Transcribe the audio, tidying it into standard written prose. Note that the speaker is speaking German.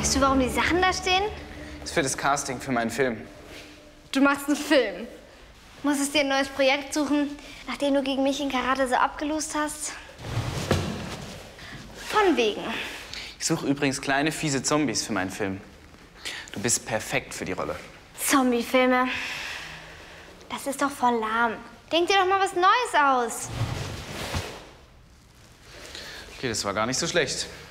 Weißt du, warum die Sachen da stehen? Das ist für das Casting für meinen Film. Du machst einen Film. Musstest dir ein neues Projekt suchen, nachdem du gegen mich in Karate so abgelost hast? Von wegen. Ich suche übrigens kleine, fiese Zombies für meinen Film. Du bist perfekt für die Rolle. Zombie-Filme. Das ist doch voll lahm. Denk dir doch mal was Neues aus. Okay, das war gar nicht so schlecht.